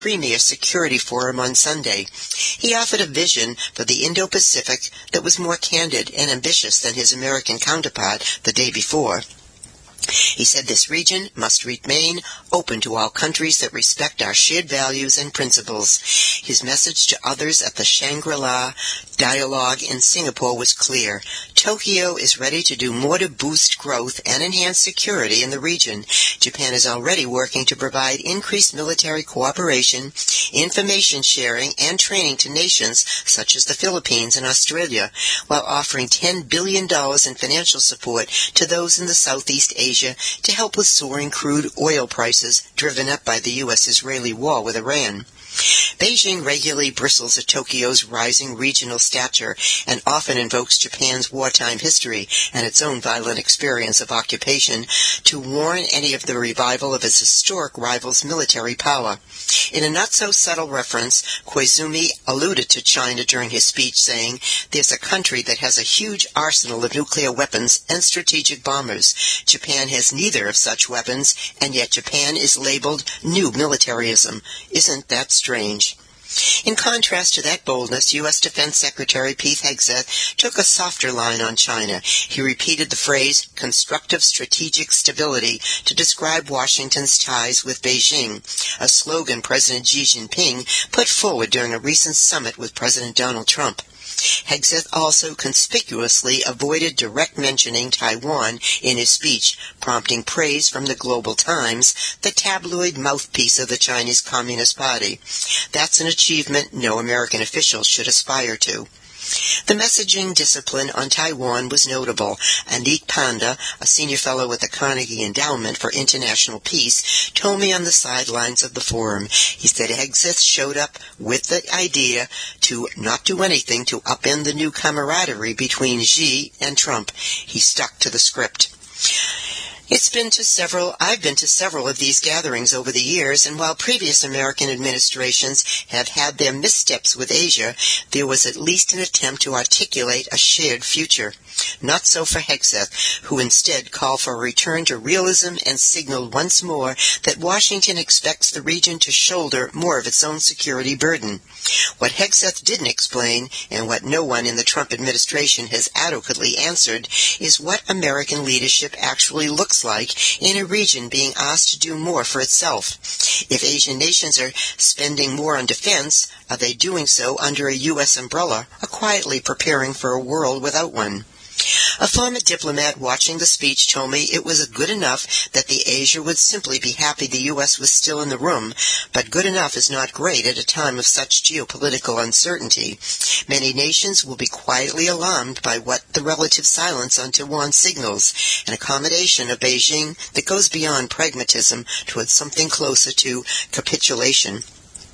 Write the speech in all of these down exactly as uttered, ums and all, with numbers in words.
Premier Security Forum on Sunday. He offered a vision for the Indo-Pacific that was more candid and ambitious than his American counterpart the day before. He said this region must remain open to all countries that respect our shared values and principles. His message to others at the Shangri-La Dialogue in Singapore was clear. Tokyo is ready to do more to boost growth and enhance security in the region. Japan is already working to provide increased military cooperation, information sharing, and training to nations such as the Philippines and Australia, while offering ten billion dollars in financial support to those in the Southeast Asia to help with soaring crude oil prices driven up by the U S Israeli war with Iran. Beijing regularly bristles at Tokyo's rising regional stature and often invokes Japan's wartime history and its own violent experience of occupation to warn any of the revival of its historic rival's military power. In a not-so-subtle reference, Koizumi alluded to China during his speech, saying, "There's a country that has a huge arsenal of nuclear weapons and strategic bombers. Japan has neither of such weapons, and yet Japan is labeled new militarism. Isn't that strange?" In contrast to that boldness, U S Defense Secretary Pete Hegseth took a softer line on China. He repeated the phrase constructive strategic stability to describe Washington's ties with Beijing, a slogan President Xi Jinping put forward during a recent summit with President Donald Trump. Hegseth also conspicuously avoided direct mentioning Taiwan in his speech, prompting praise from the Global Times, the tabloid mouthpiece of the Chinese Communist Party. That's an achievement no American official should aspire to. The messaging discipline on Taiwan was notable. Anik Panda, a senior fellow at the Carnegie Endowment for International Peace, told me on the sidelines of the forum. He said Hegseth showed up with the idea to not do anything to upend the new camaraderie between Xi and Trump. He stuck to the script. It's been to several, I've been to several of these gatherings over the years, and while previous American administrations have had their missteps with Asia, there was at least an attempt to articulate a shared future. Not so for Hegseth, who instead called for a return to realism and signaled once more that Washington expects the region to shoulder more of its own security burden. What Hegseth didn't explain, and what no one in the Trump administration has adequately answered, is what American leadership actually looks like in a region being asked to do more for itself. If Asian nations are spending more on defense, are they doing so under a U S umbrella or quietly preparing for a world without one? A former diplomat watching the speech told me it was good enough that the Asia would simply be happy the U S was still in the room, but good enough is not great at a time of such geopolitical uncertainty. Many nations will be quietly alarmed by what the relative silence on Taiwan signals, an accommodation of Beijing that goes beyond pragmatism towards something closer to capitulation.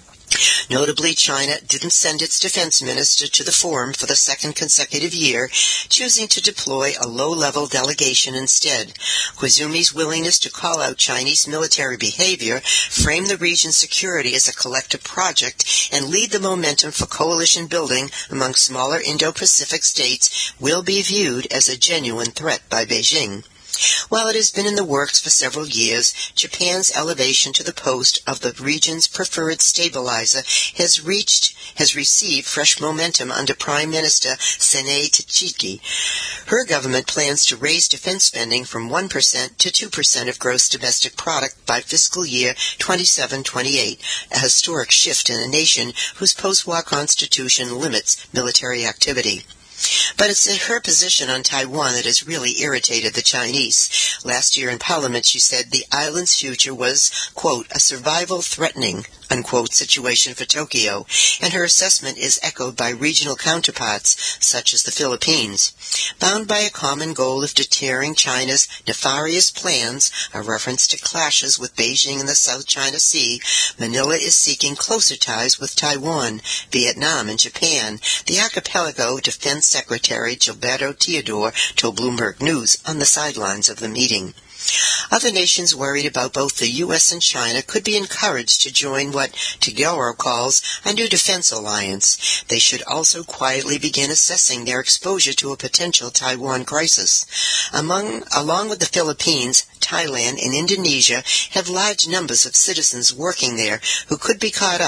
Notably, China didn't send its defense minister to the forum for the second consecutive year, choosing to deploy a low-level delegation instead. Koizumi's willingness to call out Chinese military behavior, frame the region's security as a collective project, and lead the momentum for coalition building among smaller Indo-Pacific states will be viewed as a genuine threat by Beijing. While it has been in the works for several years, Japan's elevation to the post of the region's preferred stabilizer has reached has received fresh momentum under Prime Minister Sanae Tachiki. Her government plans to raise defense spending from one percent to two percent of gross domestic product by fiscal year twenty-seven twenty-eight, a historic shift in a nation whose post-war constitution limits military activity. But it's her position on Taiwan that has really irritated the Chinese. Last year in Parliament, she said the island's future was, quote, a survival-threatening, unquote, situation for Tokyo, and her assessment is echoed by regional counterparts, such as the Philippines. Bound by a common goal of deterring China's nefarious plans, a reference to clashes with Beijing in the South China Sea, Manila is seeking closer ties with Taiwan, Vietnam, and Japan. The archipelago Defense Secretary Gilberto Teodoro told Bloomberg News on the sidelines of the meeting. Other nations worried about both the U S and China could be encouraged to join what Tagore calls a new defense alliance. They should also quietly begin assessing their exposure to a potential Taiwan crisis. Among, along with the Philippines, Thailand, and Indonesia have large numbers of citizens working there who could be caught up